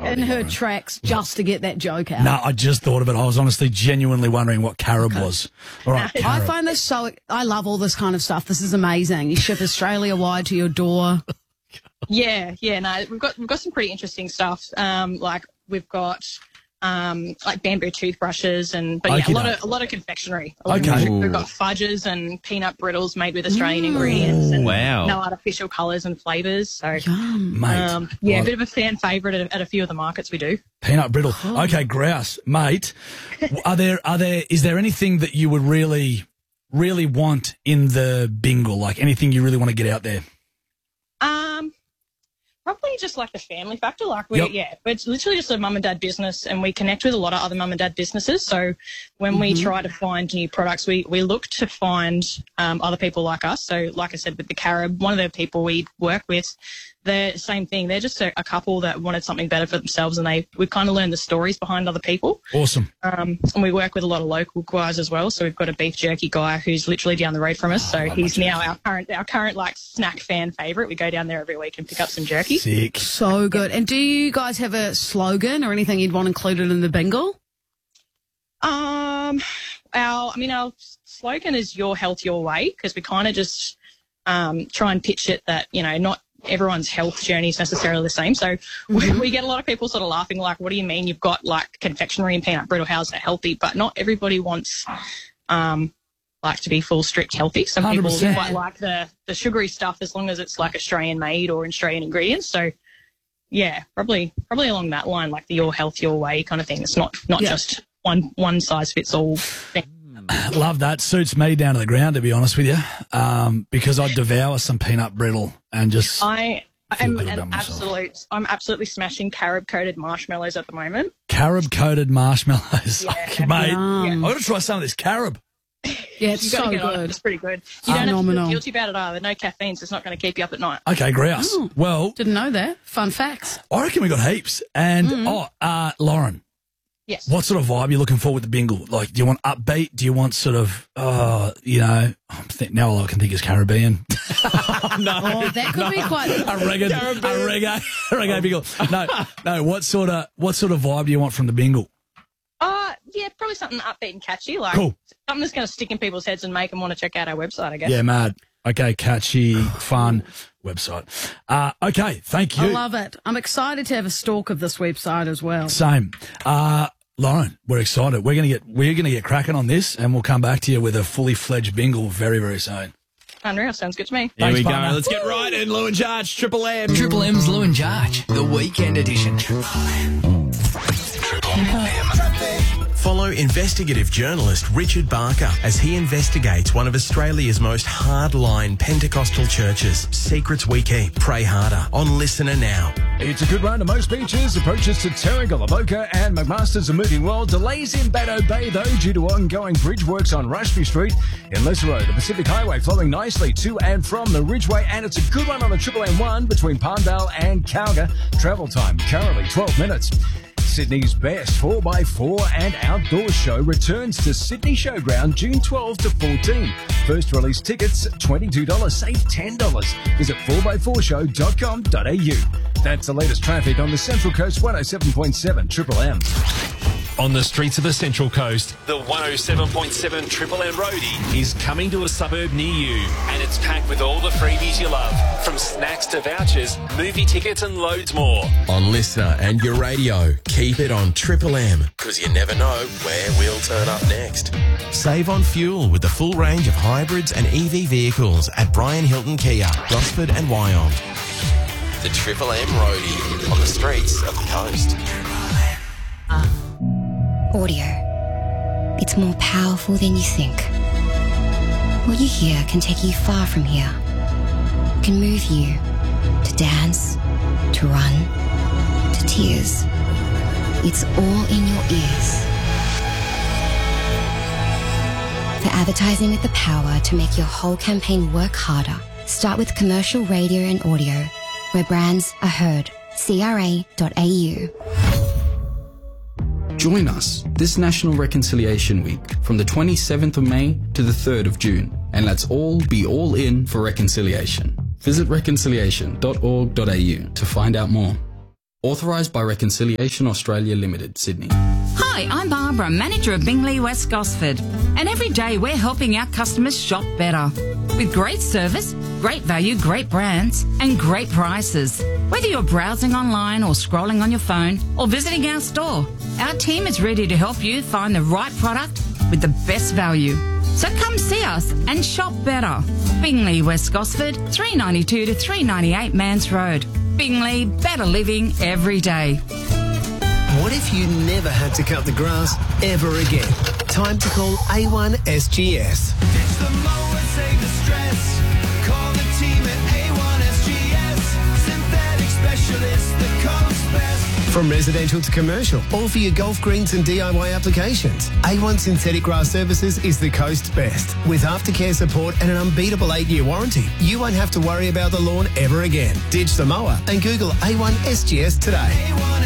in her tracks just to get that joke out. No, I just thought of it. I was honestly genuinely wondering what carob was. All right, I carob. find this I love all this kind of stuff. This is amazing. You ship Australia-wide to your door. Yeah, no, we've got some pretty interesting stuff. Like we've got like bamboo toothbrushes but a lot of confectionery. We've got fudges and peanut brittles made with Australian ingredients and no artificial colours and flavours. So, mate, a bit of a fan favourite at a few of the markets we do. Peanut brittle. Okay, grouse, mate. Is there anything that you would really want in the bingle? Like anything you really want to get out there? Probably just like the family factor. Like it's literally just a mum and dad business, and we connect with a lot of other mum and dad businesses. So when we try to find new products, we look to find other people like us. So like I said, with the carob, one of the people we work with, they're the same thing. They're just a couple that wanted something better for themselves, and we kind of learn the stories behind other people. Awesome. And we work with a lot of local guys as well. So we've got a beef jerky guy who's literally down the road from us. So he's now our current like snack fan favourite. We go down there every week and pick up some jerky. Sick. So good. And do you guys have a slogan or anything you'd want included in the bingle? Our slogan is "Your Health, Your Way," because we kind of just try and pitch it that, you know, not everyone's health journey is necessarily the same. So we get a lot of people sort of laughing like, what do you mean you've got like confectionery and peanut brittle, how's that healthy? But not everybody wants like to be full strict healthy. Some 100%. people quite like the sugary stuff as long as it's like Australian made or Australian ingredients. So yeah, probably along that line, like the Your Health, Your Way kind of thing. It's not just one size fits all thing. Love that. Suits me down to the ground, to be honest with you, because I devour some peanut brittle and just. I'm absolutely smashing carob-coated marshmallows at the moment. Carob-coated marshmallows. Yeah. Mate, I've got to try some of this carob. Yeah, it's so good. It's pretty good. You don't have to feel guilty about it either. No caffeine, so it's not going to keep you up at night. Okay, grouse. Oh, well, didn't know that. Fun facts. I reckon we got heaps. And, Lauren. Yes. What sort of vibe are you looking for with the bingle? Like, do you want upbeat? Do you want sort of, now all I can think is Caribbean. Oh, that could be quite a reggae bingle. No. What sort of vibe do you want from the bingle? Probably something upbeat and catchy. Like cool. Something that's going to stick in people's heads and make them want to check out our website, I guess. Yeah, mad. Okay, catchy, fun website. Okay, thank you. I love it. I'm excited to have a stalk of this website as well. Same. Lauren, we're excited. We're gonna get cracking on this, and we'll come back to you with a fully fledged bingle very, very soon. Unreal, sounds good to me. Here we go. partner. Let's get right in. Lou and Jarge, Triple M. Triple M's Lou and Jarge, the weekend edition. Follow investigative journalist Richard Barker as he investigates one of Australia's most hardline Pentecostal churches. Secrets we keep. Pray harder. On Listener Now. It's a good run to most beaches. Approaches to Terrigal, Avoca and McMaster's are moving well. Delays in Baddo Bay, though, due to ongoing bridge works on Rushby Street. In Lesero, the Pacific Highway flowing nicely to and from the Ridgeway, and it's a good one on the Triple M1 between Palmdale and Calgary. Travel time currently 12 minutes. Sydney's best 4x4 and outdoor show returns to Sydney Showground June 12 to 14. First release tickets $22, save $10. Visit 4x4show.com.au. That's the latest traffic on the Central Coast 107.7 Triple M. On the streets of the Central Coast, the 107.7 Triple M Roadie is coming to a suburb near you, and it's packed with all the freebies you love, from snacks to vouchers, movie tickets and loads more. On Listener and your radio, keep it on Triple M, because you never know where we'll turn up next. Save on fuel with the full range of hybrids and EV vehicles at Brian Hilton Kia, Gosford and Wyong. The Triple M Roadie on the streets of the coast. Audio. It's more powerful than you think. What you hear can take you far from here. Can move you to dance, to run, to tears. It's all in your ears. For advertising with the power to make your whole campaign work harder, start with commercial radio and audio, where brands are heard. CRA.au. Join us this National Reconciliation Week from the 27th of May to the 3rd of June, and let's all be all in for reconciliation. Visit reconciliation.org.au to find out more. Authorised by Reconciliation Australia Limited, Sydney. Hi, I'm Barbara, manager of Bingley West Gosford. And every day we're helping our customers shop better. With great service, great value, great brands, and great prices. Whether you're browsing online or scrolling on your phone or visiting our store, our team is ready to help you find the right product with the best value. So come see us and shop better. Bingley West Gosford, 392 to 398 Mans Road. Bingley, better living every day. What if you never had to cut the grass ever again? Time to call A1 SGS. Ditch the mower, save the stress. Call the team at A1 SGS. Synthetic specialists, the coast best. From residential to commercial, all for your golf greens and DIY applications. A1 Synthetic Grass Services is the coast's best. With aftercare support and an unbeatable 8-year warranty, you won't have to worry about the lawn ever again. Ditch the mower and Google A1 SGS today. A1